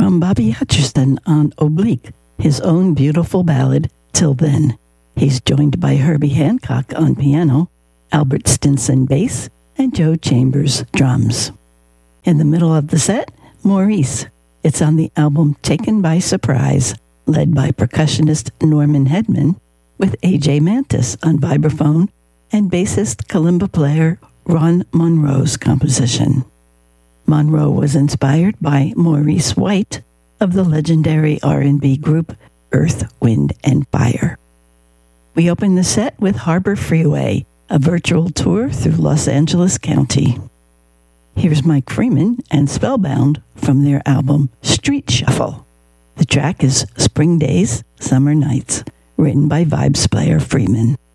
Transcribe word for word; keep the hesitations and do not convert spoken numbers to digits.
from Bobby Hutcherson on Oblique, his own beautiful ballad, Till Then. He's joined by Herbie Hancock on piano, Albert Stinson bass, and Joe Chambers drums. In the middle of the set, Maurice. It's on the album Taken by Surprise, led by percussionist Norman Hedman, with A J Mantis on vibraphone and bassist kalimba player Ron Monroe's composition. Monroe was inspired by Maurice White of the legendary R and B group Earth, Wind, and Fire. We open the set with Harbor Freeway, a virtual tour through Los Angeles County. Here's Mike Freeman and Spellbound from their album Street Shuffle. The track is Spring Days, Summer Nights, written by vibes player Freeman.